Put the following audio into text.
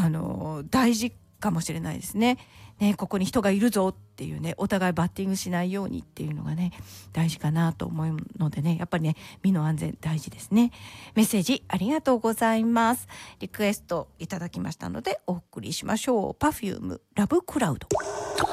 大事かもしれないですね。ここに人がいるぞっていうね、お互いバッティングしないようにっていうのがね大事かなと思うのでね、やっぱりね身の安全大事ですね。メッセージありがとうございます。リクエストいただきましたのでお送りしましょう。 Perfume ラブクラウド。